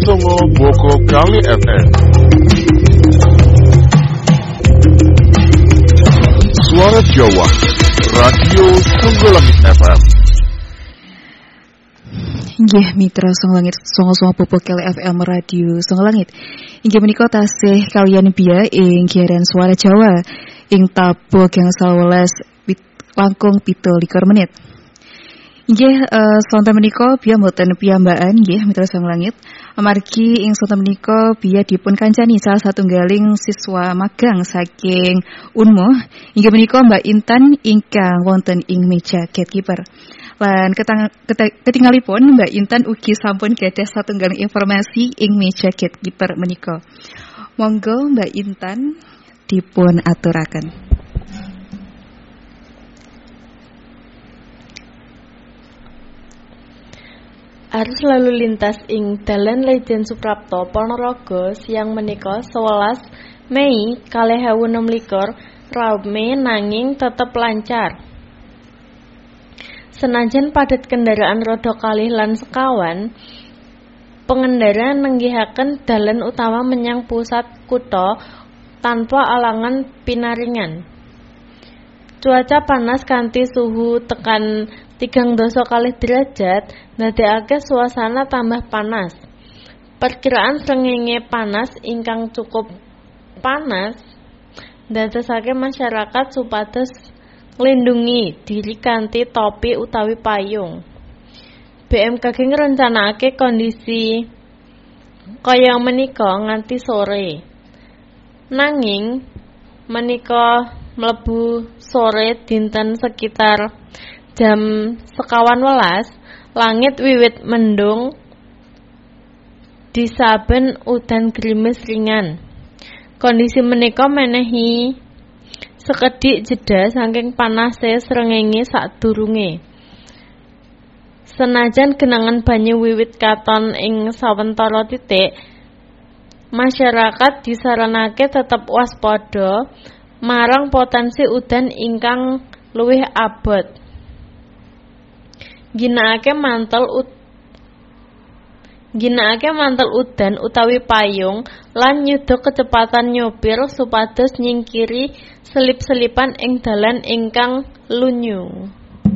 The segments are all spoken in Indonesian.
Songo Boko Kali FM. Suara Jawa, Radio Songgolangit FM. Inggih mitra Songgolangit, songo-songo Boko Kali FM Radio Songgolangit. Inggih menika tasih kalian biya ing giaran Suara Jawa ing tabuh gangsal welas langkung 17 menit. Inggih sonten menika biya mboten piyambakan nggih mitra Songgolangit. Amargi ing sonten menika biya dipun kancani salah satunggaling siswa magang saking Unmu. Inggih menika Mbak Intan ingkang wonten ing meja gatekeeper. Lan ketinggalipun Mbak Intan ugi sampun gadah satunggaling informasi ing meja gatekeeper menika. Monggo Mbak Intan dipun aturaken. Arus lalu lintas ing Dalan Lejen Suprapto Ponorogo siang menika 11 Mei 2026 rame nanging tetep lancar. Senajan padat kendaraan roda kalih lan sekawan, pengendara nenggihaken dalan utama menyang pusat kutha tanpa alangan pinaringan. Cuaca panas kanthi suhu tekan 30 derajat ndadekake suasana tambah panas. Perkiraan srengenge panas ingkang cukup panas ndadosake masyarakat supados nglindungi diri kanthi topi utawi payung. BMKG ngrencanakake kondisi kaya menika nganti sore. Nanging menika mlebu sore dinten sekitar jam 11:00 langit wiwit mendung disaben udan gerimis ringan. Kondisi menika menehi sekedhik jeda saking panase srengenge sadurunge. Senajan genangan banyu wiwit katon ing sawentara titik, masyarakat disaranake tetep waspada marang potensi udan ingkang luwih abot. Ginakake mantel udan utawi payung lan nyuda kecepatan nyopir supados nyingkiri selip-selipan ing dalan ingkang lunyu.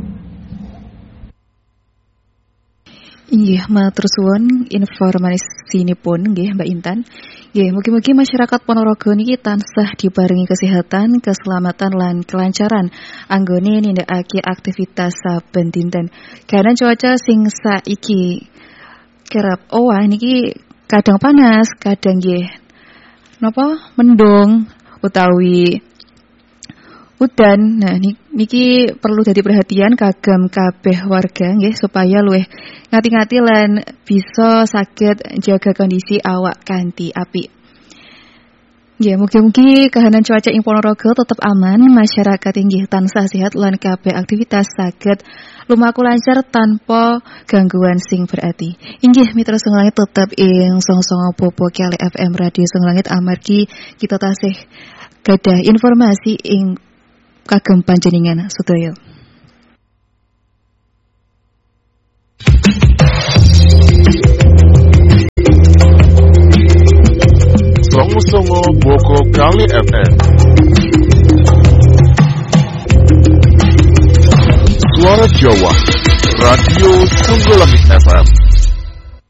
Inggih matur suwun informasinipun nggih Mbak Intan. Nggih mugi-mugi masyarakat Ponorogo niki tansah diparingi kesehatan, keselamatan lan kelancaran anggone nindakake aktivitas saben dinten. Karena cuaca sing saiki kerep owah niki kadang panas, kadang nggih napa mendung utawi udan. Nah niki perlu dadi perhatian kagem kabeh warga nggih supaya luwih ngati-ngati lan bisa saged jaga kondisi awak kanthi apik. Nggih mugi-mugi kahanan cuaca ing Ponorogo tetep aman, masyarakat inggih tansah sehat lan kabeh aktivitas saged lumaku lancar tanpa gangguan sing berarti. Inggih mitra Songgolangit tetep ing songo-songo Boko Kali FM Radio Songgolangit amargi kita tasih gadah informasi ing kagem panjenengan sedaya. Songo-songo Boko Kali FM. Suara Jawa, Radio Songgolangit FM.